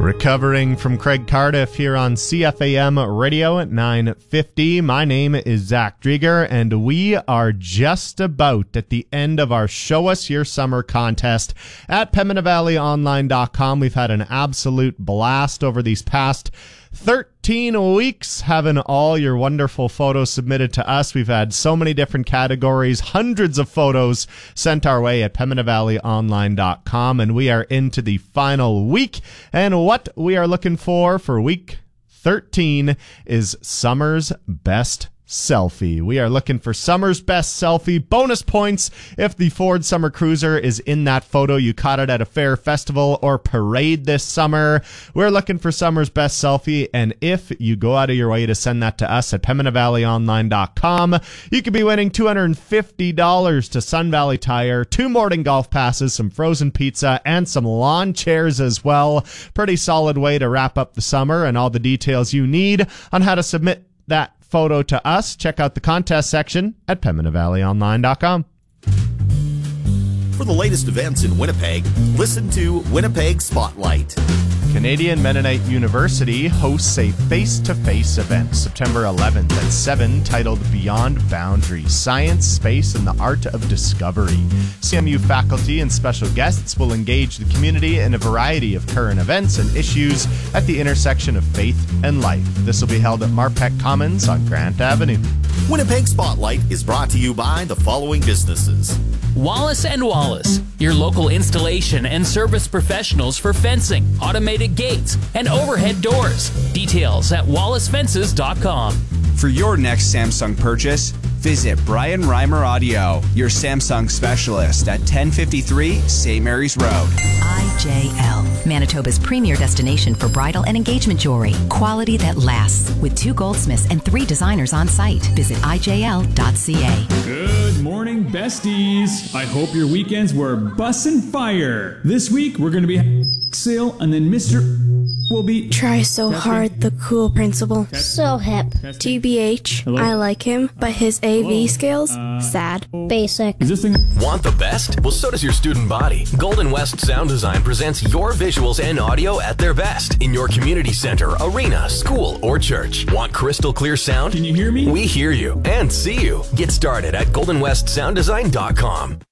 Recovering from Craig Cardiff here on CFAM Radio at 9:50. My name is Zach Drieger, and we are just about at the end of our Show Us Your Summer contest at PembinaValleyOnline.com. We've had an absolute blast over these past 13 weeks having all your wonderful photos submitted to us. We've had so many different categories, hundreds of photos sent our way at PembinaValleyOnline.com, and we are into the final week. And what we are looking for week 13 is Summer's Best Selfie. We are looking for Summer's Best Selfie. Bonus points if the Ford Summer Cruiser is in that photo. You caught it at a fair, festival, or parade this summer. We're looking for Summer's Best Selfie, and if you go out of your way to send that to us at PembinaValleyOnline.com, you could be winning $250 to Sun Valley Tire, 2 Morton golf passes, some frozen pizza, and some lawn chairs as well. Pretty solid way to wrap up the summer, and all the details you need on how to submit that photo to us. Check out the contest section at PembinaValleyOnline.com. For the latest events in Winnipeg, listen to Winnipeg Spotlight. Canadian Mennonite University hosts a face-to-face event September 11th at 7 titled Beyond Boundaries, Science, Space, and the Art of Discovery. CMU faculty and special guests will engage the community in a variety of current events and issues at the intersection of faith and life. This will be held at Marpeck Commons on Grant Avenue. Winnipeg Spotlight is brought to you by the following businesses. Wallace & Wallace, your local installation and service professionals for fencing, automated gates, and overhead doors. Details at wallacefences.com. For your next Samsung purchase, visit Brian Reimer Audio, your Samsung specialist at 1053 St. Mary's Road. IJL, Manitoba's premier destination for bridal and engagement jewelry. Quality that lasts, with 2 goldsmiths and 3 designers on site. Visit IJL.ca. Good morning, besties. I hope your weekends were bussin' fire. This week, we're going to be sale, and then Mr. will be... Try so hard, the cool principal. So hip. TBH, Hello? I like him, but his AV skills, sad. Basic. Is this thing... Want the best? Well, so does your student body. Golden West Sound Design presents your visuals and audio at their best in your community center, arena, school, or church. Want crystal clear sound? Can you hear me? We hear you and see you. Get started at goldenwestsounddesign.com.